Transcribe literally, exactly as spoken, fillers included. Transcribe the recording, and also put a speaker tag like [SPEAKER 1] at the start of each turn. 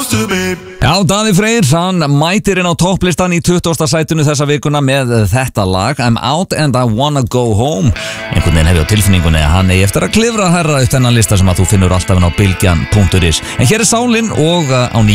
[SPEAKER 1] Já, Daði Freyr, hann mætir inn á topplistan í tuttugasta sætinu þessa vikuna með þetta lag I'm out and I wanna go home. Einhvern veginn hef ég á tilfinningunni að hann eigi eftir að klifra herra upp þennan lista sem að þú finnur alltaf inn á bylgjan punktur is. En hér er Sálin og á nýju